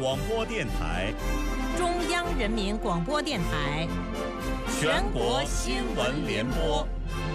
广播电台、 中央人民广播电台、 全国新闻联播。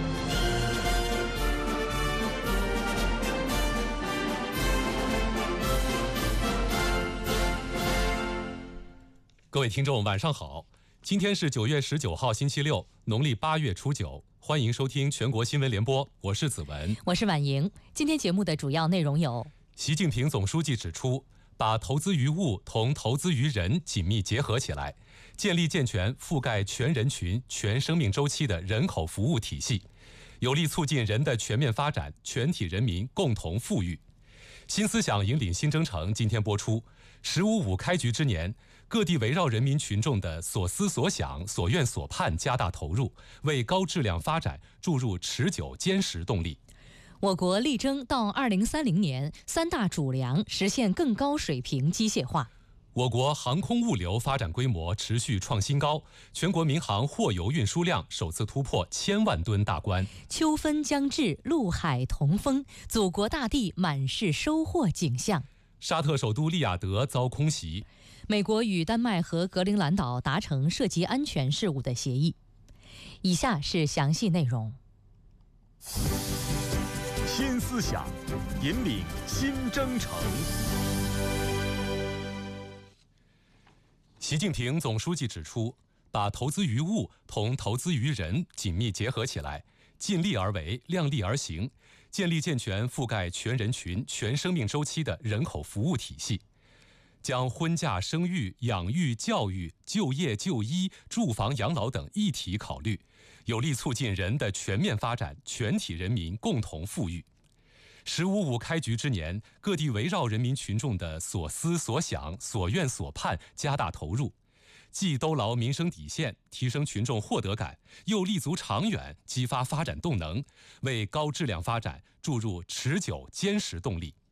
各位听众，晚上好！今天是9月19号，星期六，农历8月初9。欢迎收听全国新闻联播，我是子文， 我是婉莹。今天节目的主要内容有： 习近平总书记指出，把投资于物同投资于人紧密结合起来，建立健全覆盖全人群、全生命周期的人口服务体系，有力促进人的全面发展，全体人民共同富裕。新思想引领新征程今天播出。“15.5”开局之年，各地围绕人民群众的所思所想、所愿所盼加大投入，为高质量发展注入持久坚实动力。 我国力争到2030年3大主粮实现更高水平机械化。 我国航空物流发展规模持续创新高，全国民航货邮运输量首次突破1000万吨大关。 秋分将至，陆海同风，祖国大地满是收获景象。 沙特首都利雅得遭空袭。 美国与丹麦和格陵兰岛达成涉及安全事务的协议。以下是详细内容。 新思想引领新征程。 习近平总书记指出，把投资于物同投资于人紧密结合起来，尽力而为，量力而行，建立健全覆盖全人群、全生命周期的人口服务体系，将婚嫁、生育、养育、教育、就业、就医、住房、养老等一体考虑，有力促进人的全面发展，全体人民共同富裕。“15.5”开局之年，各地围绕人民群众的所思所想、所愿所盼加大投入，既兜牢民生底线，提升群众获得感，又立足长远，激发发展动能，为高质量发展注入持久坚实动力。